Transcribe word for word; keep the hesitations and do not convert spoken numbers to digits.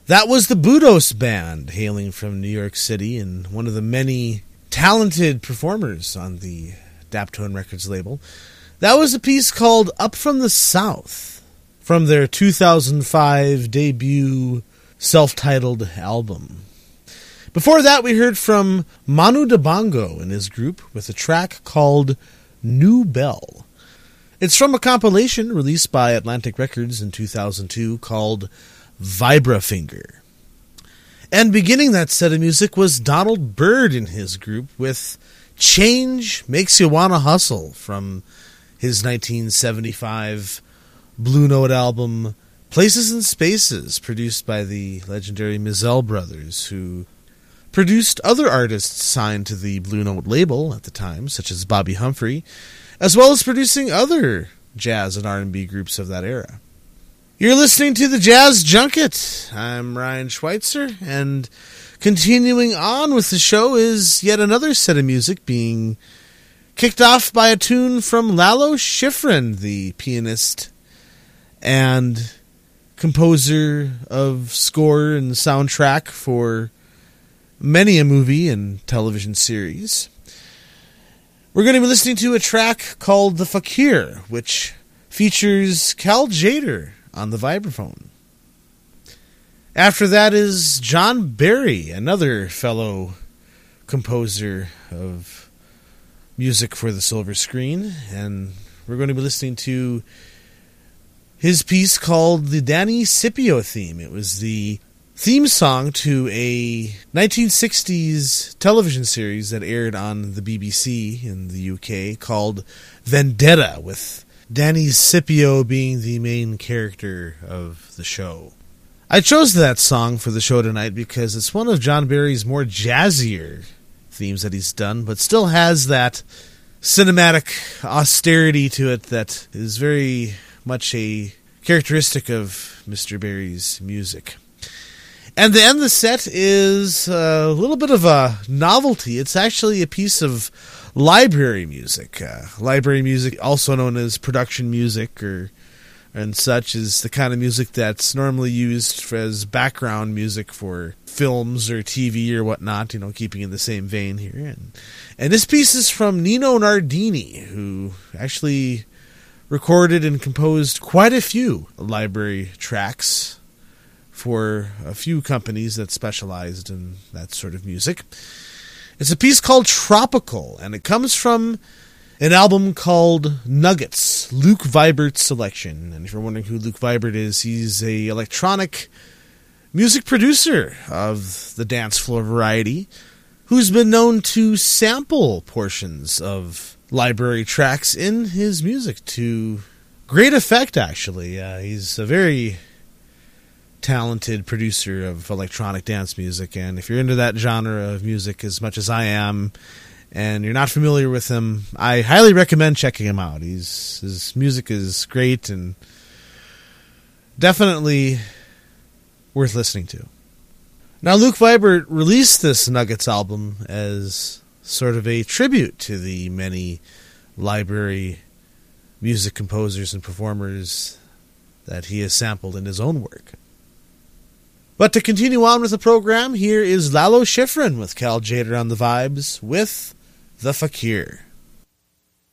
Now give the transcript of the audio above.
That was the Budos Band, hailing from New York City and one of the many talented performers on the Daptone Records label. That was a piece called Up From the South, from their two thousand five debut self-titled album. Before that, we heard from Manu Dibango and his group with a track called New Bell. It's from a compilation released by Atlantic Records in two thousand two called Vibrafinger. And beginning that set of music was Donald Byrd and his group with Change Makes You Wanna Hustle from his nineteen seventy-five Blue Note album Places and Spaces, produced by the legendary Mizell brothers, who produced other artists signed to the Blue Note label at the time, such as Bobby Humphrey, as well as producing other jazz and R and B groups of that era. You're listening to the Jazz Junket. I'm Ryan Schweitzer, and continuing on with the show is yet another set of music being kicked off by a tune from Lalo Schifrin, the pianist and composer of score and soundtrack for many a movie and television series. We're going to be listening to a track called The Fakir, which features Cal Tjader on the vibraphone. After that is John Barry, another fellow composer of music for the silver screen, and we're going to be listening to his piece called the Danny Scipio theme. It was the theme song to a nineteen sixties television series that aired on the B B C in the U K called Vendetta, with Danny Scipio being the main character of the show. I chose that song for the show tonight because it's one of John Barry's more jazzier themes that he's done, but still has that cinematic austerity to it that is very much a characteristic of Mister Barry's music. And the end of the set is a little bit of a novelty. It's actually a piece of library music. Uh, library music, also known as production music or and such, is the kind of music that's normally used for, as background music for films or T V or whatnot, you know, keeping in the same vein here. And, and this piece is from Nino Nardini, who actually recorded and composed quite a few library tracks for a few companies that specialized in that sort of music. It's a piece called Tropical, and it comes from an album called Nuggets, Luke Vibert's selection. And if you're wondering who Luke Vibert is, he's a electronic music producer of the dance floor variety who's been known to sample portions of library tracks in his music to great effect, actually. Uh, he's a very talented producer of electronic dance music, and if you're into that genre of music as much as I am, and you're not familiar with him, I highly recommend checking him out. He's his music is great and definitely worth listening to. Now, Luke Vibert released this Nuggets album as sort of a tribute to the many library music composers and performers that he has sampled in his own work. But to continue on with the program, here is Lalo Schifrin with Cal Tjader on the vibes with The Fakir.